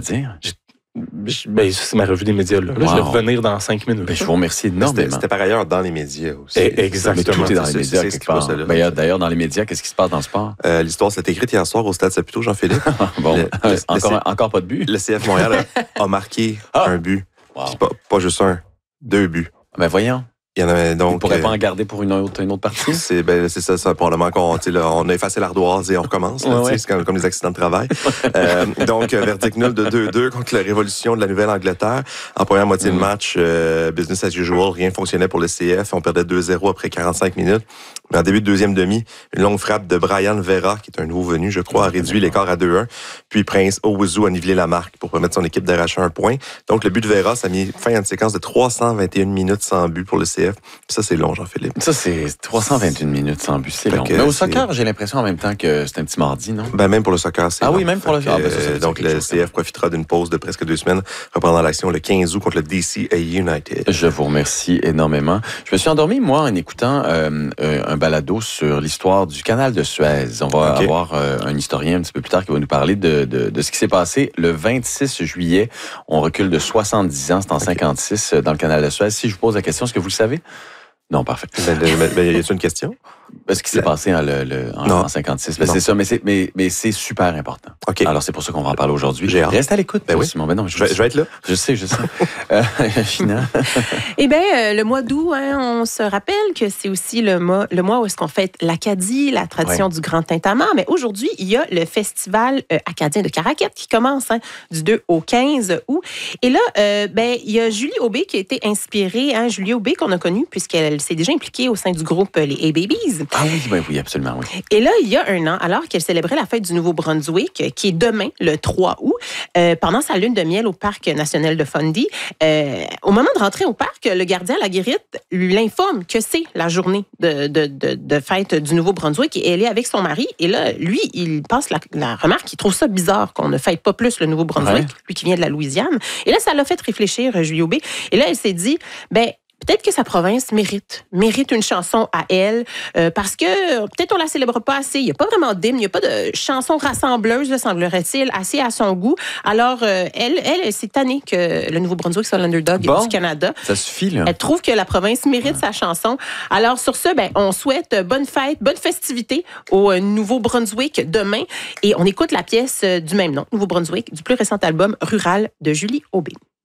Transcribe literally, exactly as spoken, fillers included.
dire? Je, ben, c'est ma revue des médias. Là, wow. là je vais revenir dans cinq minutes. Ben, je vous remercie énormément. C'était, c'était par ailleurs dans les médias aussi. Et exactement. Mais tout est dans les médias, c'est, quelque part. Ben, d'ailleurs, dans les médias, qu'est-ce qui se passe dans le sport? Euh, l'histoire s'est écrite hier soir au Stade Saputo, Jean-Philippe. bon, le, le, encore, le, encore pas de but? Le C F Montréal a, a marqué ah. un but. Wow. Pas, pas juste un, deux buts. Ben voyons. Il y en avait donc. On ne pourrait euh, pas en garder pour une autre, une autre partie? C'est, ben, c'est ça, ça, probablement qu'on là, on a effacé l'ardoise et on recommence. Là, ouais, ouais. C'est comme, comme les accidents de travail. euh, donc, verdict nul de deux deux contre la Révolution de la Nouvelle-Angleterre. En première moitié mm. de match, euh, business as usual, rien fonctionnait pour le C F. On perdait deux zéro après quarante-cinq minutes. Mais en début de deuxième demi, une longue frappe de Brian Vera, qui est un nouveau venu, je crois, a réduit l'écart à deux un. Puis Prince Owusu a nivelé la marque pour permettre son équipe d'arracher un point. Donc, le but de Vera, ça a mis fin à une séquence de trois cent vingt et une minutes sans but pour le C F. Puis ça, c'est long, Jean-Philippe. Ça, c'est trois cent vingt et une minutes sans but, c'est long. Mais au soccer, j'ai l'impression en même temps que c'est un petit mardi, non? Ben, même pour le soccer, c'est Ah long. oui, même pour le soccer. Ah, ben, ça, ça, donc, le C F profitera d'une pause de presque deux semaines, reprendant l'action le quinze août contre le D C A United. Je vous remercie énormément. Je me suis endormi, moi, en écoutant euh, un balado sur l'histoire du canal de Suez. On va okay. avoir euh, un historien un petit peu plus tard qui va nous parler de, de, de ce qui s'est passé le vingt-six juillet. On recule de soixante-dix ans, c'est en okay. cinquante-six, dans le canal de Suez. Si je vous pose la question, est-ce que vous le savez? Non, parfait. Ben, ben, ben, y a-t-il une question? Ce qui s'est passé hein, le, le, en, en cinquante-six. Ben, c'est ça, mais c'est, mais, mais c'est super important. Okay. Alors, c'est pour ça qu'on va en parler aujourd'hui. J'ai hâte. Reste à l'écoute, ben oui. Simon. Ben non, je, je, vais, je vais être là. Je sais, je sais. euh, China. Eh bien, euh, le mois d'août, hein, on se rappelle que c'est aussi le mois, le mois où est-ce qu'on fête l'Acadie, la tradition ouais. du Grand Tintamarre. Mais aujourd'hui, il y a le festival euh, acadien de Caraquette qui commence hein, du deux au quinze août. Et là, euh, ben, il y a Julie Aubé qui a été inspirée. Hein, Julie Aubé qu'on a connue puisqu'elle s'est déjà impliquée au sein du groupe Les A-Babies. Ah oui, ben oui, absolument, oui. Et là, il y a un an, alors qu'elle célébrait la fête du Nouveau-Brunswick, qui est demain, le trois août, euh, pendant sa lune de miel au Parc national de Fundy, euh, au moment de rentrer au parc, le gardien à la guérite l'informe que c'est la journée de, de, de, de fête du Nouveau-Brunswick et elle est avec son mari. Et là, lui, il passe la, la remarque, il trouve ça bizarre qu'on ne fête pas plus le Nouveau-Brunswick, ouais. lui qui vient de la Louisiane. Et là, ça l'a fait réfléchir, Julie Aubé. Et là, elle s'est dit, ben peut-être que sa province mérite, mérite une chanson à elle, euh, parce que peut-être on la célèbre pas assez. Il n'y a pas vraiment d'hymne, il n'y a pas de chanson rassembleuse, là, semblerait-il, assez à son goût. Alors, euh, elle, elle, elle s'est tannée que le Nouveau-Brunswick soit l'underdog bon, du Canada. Ça suffit, là. Elle trouve que la province mérite ouais. sa chanson. Alors, sur ce, ben, on souhaite bonne fête, bonne festivité au Nouveau-Brunswick demain. Et on écoute la pièce du même nom, Nouveau-Brunswick, du plus récent album Rural de Julie Aubé.